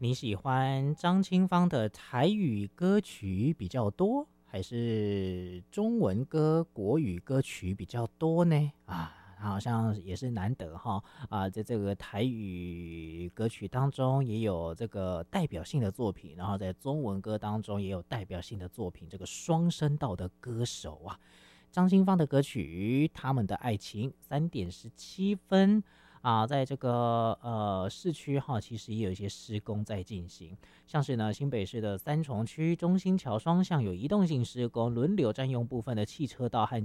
你喜欢张清芳的台语歌曲比较多，还是中文歌、国语歌曲比较多呢？他好像也是难得哈在这个台语歌曲当中也有这个代表性的作品，然后在中文歌当中也有代表性的作品，这个双声道的歌手啊。张清芳的歌曲《他们的爱情》3.17分在这个市区哈，其实也有一些施工在进行，像是呢新北市的三重区中心桥双向有移动性施工，轮流占用部分的汽车道和